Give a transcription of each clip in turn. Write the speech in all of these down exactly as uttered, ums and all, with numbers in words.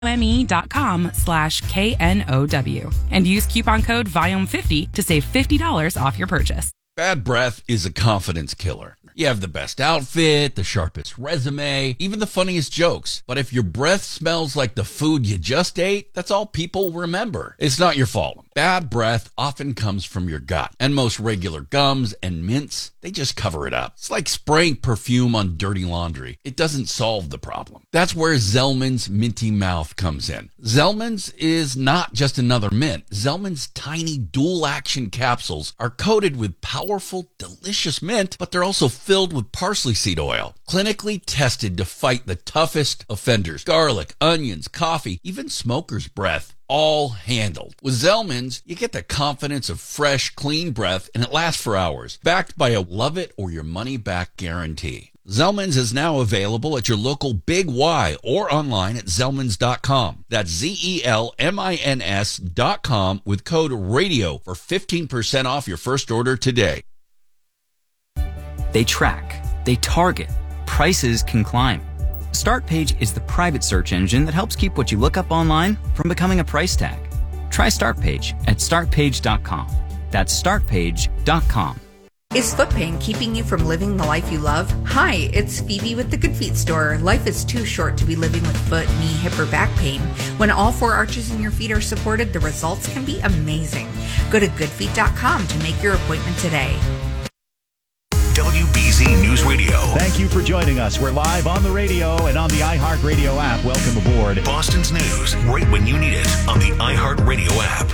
me.com slash K N O W and use coupon code Volume fifty to save fifty dollars off your purchase. Bad breath is a confidence killer. You have the best outfit, the sharpest resume, even the funniest jokes. But if your breath smells like the food you just ate, that's all people remember. It's not your fault. Bad breath often comes from your gut, and most regular gums and mints, they just cover it up. It's like spraying perfume on dirty laundry. It doesn't solve the problem. That's where Zellman's Minty Mouth comes in. Zellman's is not just another mint. Zellman's tiny dual-action capsules are coated with powerful, delicious mint, but they're also filled with parsley seed oil, clinically tested to fight the toughest offenders. Garlic, onions, coffee, even smoker's breath. All handled. With Zellman's, you get the confidence of fresh, clean breath, and it lasts for hours, backed by a love it or your money back guarantee. Zellman's is now available at your local Big Y or online at zellmans dot com. That's Z E L M I N S dot com with code RADIO for fifteen percent off your first order today. They track, they target, prices can climb. StartPage is the private search engine that helps keep what you look up online from becoming a price tag. Try StartPage at start page dot com. That's start page dot com. Is foot pain keeping you from living the life you love? Hi, it's Phoebe with the Good Feet store. Life is too short to be living with foot, knee, hip, or back pain. When all four arches in your feet are supported, the results can be amazing. Go to good feet dot com to make your appointment today. W B Z News Radio. Thank you for joining us. We're live on the radio and on the iHeartRadio app. Welcome aboard. Boston's news, right when you need it, on the iHeartRadio app.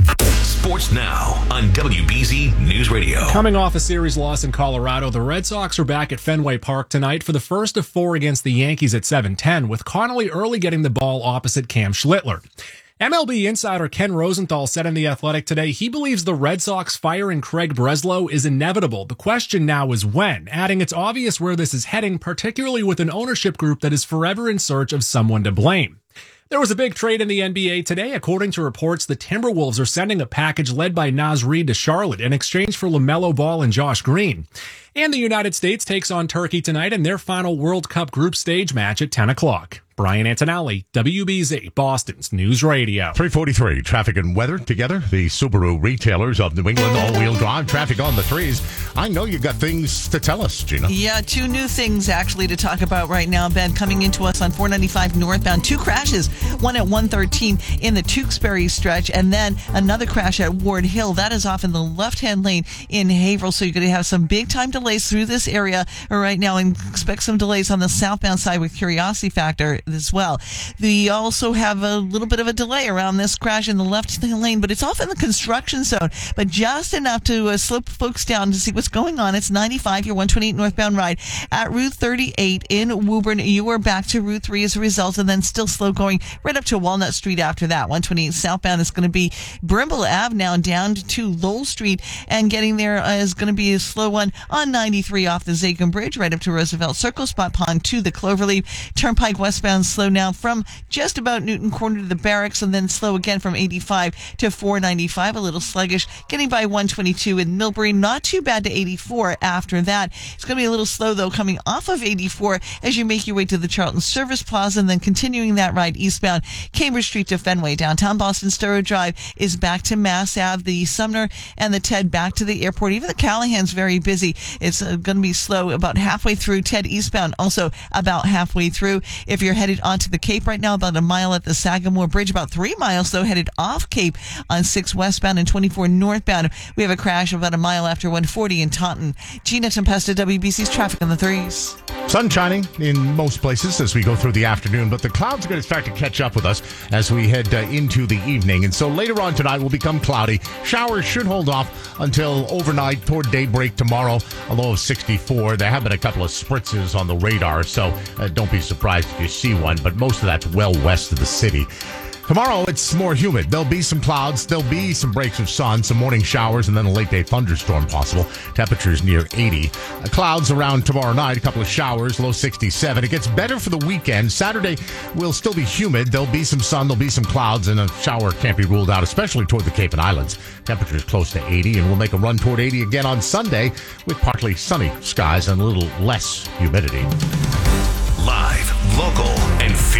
Sports now on W B Z News Radio. Coming off a series loss in Colorado, the Red Sox are back at Fenway Park tonight for the first of four against the Yankees at seven ten, with Connolly early getting the ball opposite Cam Schlittler. M L B insider Ken Rosenthal said in The Athletic today he believes the Red Sox firing Craig Breslow is inevitable. The question now is when, adding it's obvious where this is heading, particularly with an ownership group that is forever in search of someone to blame. There was a big trade in the N B A today. According to reports, the Timberwolves are sending a package led by Naz Reid to Charlotte in exchange for LaMelo Ball and Josh Green. And the United States takes on Turkey tonight in their final World Cup group stage match at ten o'clock. Brian Antonelli, W B Z, Boston's News Radio. three forty-three, traffic and weather together. The Subaru retailers of New England, all-wheel drive, traffic on the threes. I know you've got things to tell us, Gina. Yeah, two new things actually to talk about right now, Ben. Coming into us on four ninety-five northbound, two crashes. One at one thirteen in the Tewksbury stretch, and then another crash at Ward Hill. That is off in the left-hand lane in Haverhill, so you're going to have some big-time delays through this area right now, and expect some delays on the southbound side with Curiosity Factor as well. We also have a little bit of a delay around this crash in the left lane, but it's off in the construction zone, but just enough to uh, slow folks down to see what's going on. It's ninety-five, your one twenty-eight northbound ride at Route thirty-eight in Woburn. You are back to Route three as a result, and then still slow going right up to Walnut Street after that. one twenty-eight southbound is going to be Brimble Ave now down to Lowell Street, and getting there uh, is going to be a slow one on ninety-three off the Zakim Bridge right up to Roosevelt Circle, Spot Pond to the Cloverleaf. Turnpike westbound slow now from just about Newton Corner to the Barracks, and then slow again from eighty-five to four ninety-five, a little sluggish, getting by one twenty-two in Millbury. Not too bad to eighty-four after that. It's going to be a little slow, though, coming off of eighty-four as you make your way to the Charlton Service Plaza, and then continuing that ride eastbound, Cambridge Street to Fenway. Downtown Boston Storrow Drive is back to Mass Ave, the Sumner and the Ted back to the airport. Even the Callahan's very busy. It's uh, going to be slow about halfway through. Ted eastbound also about halfway through. If you're headed onto the Cape right now, about a mile at the Sagamore Bridge, about three miles, though, headed off Cape on six westbound and twenty-four northbound. We have a crash about a mile after one forty in Taunton. Gina Tempesta, W B C's traffic on the threes. Sun shining in most places as we go through the afternoon, but the clouds are going to start to catch up with us as we head uh, into the evening. And so later on tonight will become cloudy. Showers should hold off until overnight toward daybreak tomorrow, a low of sixty-four. There have been a couple of spritzes on the radar, so uh, don't be surprised if you see one, but most of that's well west of the city. Tomorrow, it's more humid. There'll be some clouds. There'll be some breaks of sun, some morning showers, and then a late-day thunderstorm possible. Temperatures near eighty. Uh, clouds around tomorrow night. A couple of showers, low sixty-seven. It gets better for the weekend. Saturday will still be humid. There'll be some sun. There'll be some clouds, and a shower can't be ruled out, especially toward the Cape and Islands. Temperatures close to eighty, and we'll make a run toward eighty again on Sunday with partly sunny skies and a little less humidity. Live, local, and fierce.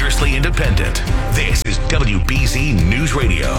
fiercely independent. This is W B Z News Radio.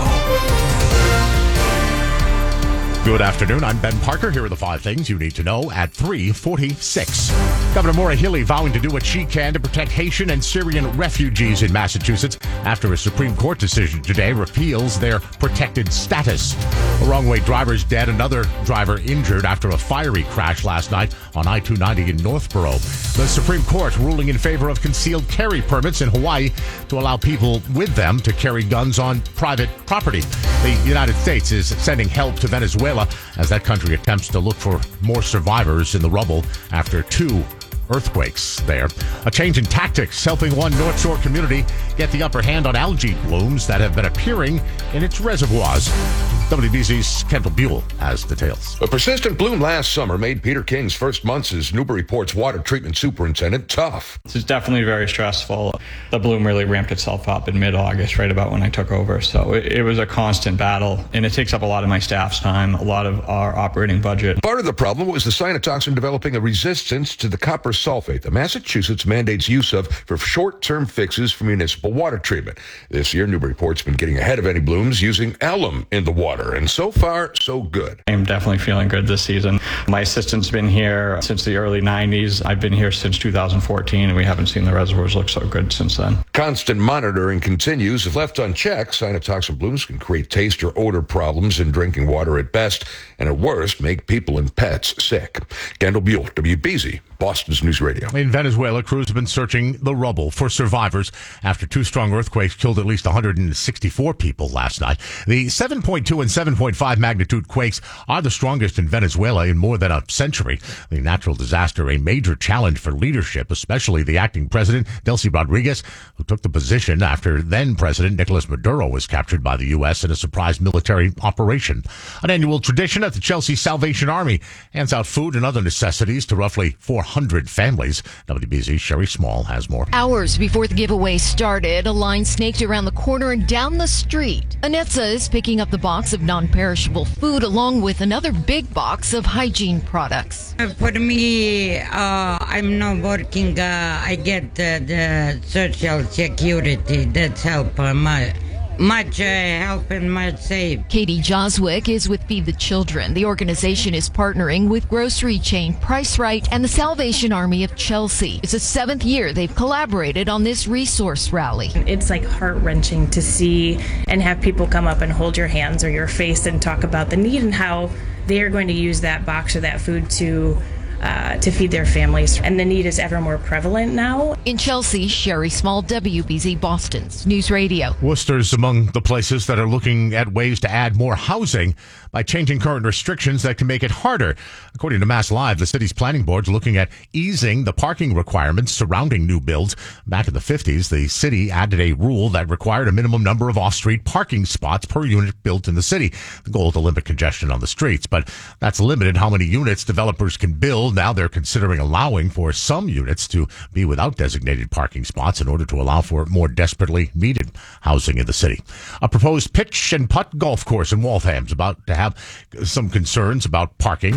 Good afternoon. I'm Ben Parker. Here are the five things you need to know at three forty-six. Governor Maura Healey vowing to do what she can to protect Haitian and Syrian refugees in Massachusetts after a Supreme Court decision today repeals their protected status. A wrong-way driver's dead. Another driver injured after a fiery crash last night on I two ninety in Northborough. The Supreme Court ruling in favor of concealed carry permits in Hawaii to allow people with them to carry guns on private property. The United States is sending help to Venezuela as that country attempts to look for more survivors in the rubble after two earthquakes there. A change in tactics helping one North Shore community get the upper hand on algae blooms that have been appearing in its reservoirs. W B Z's Kendall Buell has details. A persistent bloom last summer made Peter King's first months as Newburyport's water treatment superintendent tough. This is definitely very stressful. The bloom really ramped itself up in mid-August, right about when I took over. So it, it was a constant battle, and it takes up a lot of my staff's time, a lot of our operating budget. Part of the problem was the cyanotoxin developing a resistance to the copper sulfate that Massachusetts mandates use of for short-term fixes for municipal water treatment. This year, Newburyport's been getting ahead of any blooms using alum in the water. And so far, so good. I'm definitely feeling good this season. My assistant's been here since the early nineties. I've been here since two thousand fourteen, and we haven't seen the reservoirs look so good since then. Constant monitoring continues. If left unchecked, cyanotoxin blooms can create taste or odor problems in drinking water at best, and at worst, make people and pets sick. Kendall Buell, W B Z, Boston's News Radio. In Venezuela, crews have been searching the rubble for survivors after two strong earthquakes killed at least one hundred sixty-four people last night. The seven point two and seven point five magnitude quakes are the strongest in Venezuela in more than a century. The natural disaster, a major challenge for leadership, especially the acting president, Delcy Rodriguez, who took the position after then-President Nicolas Maduro was captured by the U S in a surprise military operation. An annual tradition at the Chelsea Salvation Army hands out food and other necessities to roughly four hundred families. W B Z's Sherry Small has more. Hours before the giveaway started, a line snaked around the corner and down the street. Anetza is picking up the box of non-perishable food along with another big box of hygiene products. For me, uh, I'm not working. Uh, I get uh, the social security. That's help uh, much. Much uh, help and much save. Katie Joswick is with Feed the Children. The organization is partnering with grocery chain Price Right and the Salvation Army of Chelsea. It's the seventh year they've collaborated on this resource rally. It's like heart-wrenching to see and have people come up and hold your hands or your face and talk about the need and how they are going to use that box or that food to Uh, to feed their families, and the need is ever more prevalent now. In Chelsea, Sherry Small, W B Z Boston's News Radio. Worcester's among the places that are looking at ways to add more housing by changing current restrictions that can make it harder. According to Mass Live, the city's planning board's looking at easing the parking requirements surrounding new builds. Back in the fifties, the city added a rule that required a minimum number of off-street parking spots per unit built in the city. The goal to limit congestion on the streets, but that's limited how many units developers can build. Now they're considering allowing for some units to be without designated parking spots in order to allow for more desperately needed housing in the city. A proposed pitch and putt golf course in Waltham's about to have some concerns about parking.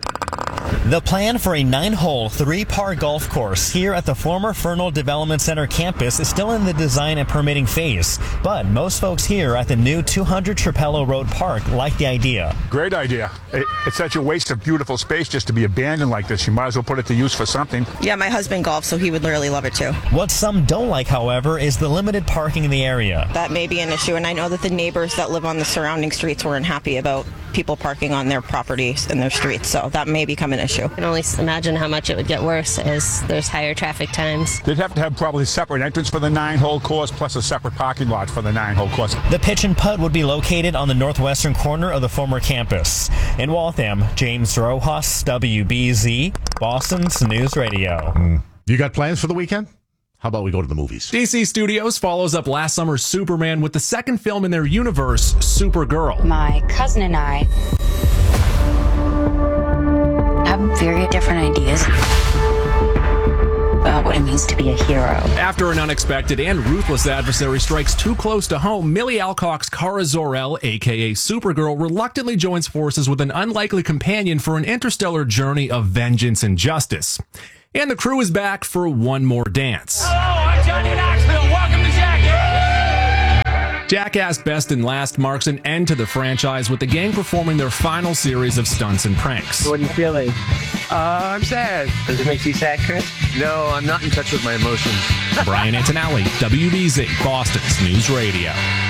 The plan for a nine-hole, three-par golf course here at the former Fernald Development Center campus is still in the design and permitting phase, but most folks here at the new two hundred Trapello Road Park like the idea. Great idea. It, it's such a waste of beautiful space just to be abandoned like this. You might as well put it to use for something. Yeah, my husband golfs, so he would really love it too. What some don't like, however, is the limited parking in the area. That may be an issue, and I know that the neighbors that live on the surrounding streets were unhappy about people parking on their properties and their streets, so that may become an issue. I can only imagine how much it would get worse as there's higher traffic times. They'd have to have probably a separate entrance for the nine-hole course plus a separate parking lot for the nine-hole course. The pitch and putt would be located on the northwestern corner of the former campus. In Waltham, James Rojas, W B Z, Boston's News Radio. Mm. You got plans for the weekend? How about we go to the movies? D C Studios follows up last summer's Superman with the second film in their universe, Supergirl. My cousin and I have very different ideas about what it means to be a hero. After an unexpected and ruthless adversary strikes too close to home, Millie Alcock's Kara Zor-El, a k a. Supergirl, reluctantly joins forces with an unlikely companion for an interstellar journey of vengeance and justice. And the crew is back for one more dance. Hello, I'm Johnny Knoxville. Welcome Jackass Best and Last marks an end to the franchise with the gang performing their final series of stunts and pranks. What are you feeling? Uh, I'm sad. Does it make you sad, Chris? No, I'm not in touch with my emotions. Brian Antonelli, W B Z, Boston's News Radio.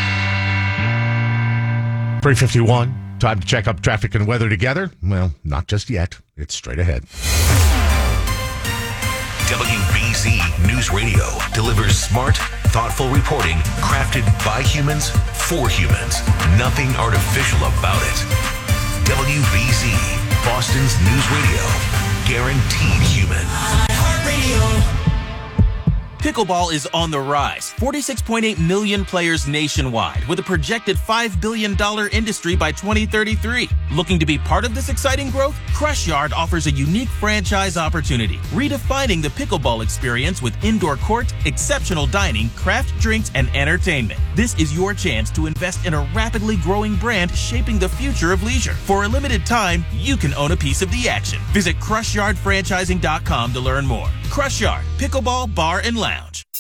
three fifty-one. Time to check up traffic and weather together. Well, not just yet. It's straight ahead. W B Z News Radio delivers smart, thoughtful reporting crafted by humans for humans. Nothing artificial about it. W B Z, Boston's News Radio. Guaranteed human. Pickleball is on the rise. forty-six point eight million players nationwide, with a projected five billion dollars industry by twenty thirty-three. Looking to be part of this exciting growth? Crush Yard offers a unique franchise opportunity, redefining the pickleball experience with indoor court, exceptional dining, craft drinks, and entertainment. This is your chance to invest in a rapidly growing brand shaping the future of leisure. For a limited time, you can own a piece of the action. Visit crush yard franchising dot com to learn more. Crush Yard, Pickleball Bar and Lounge.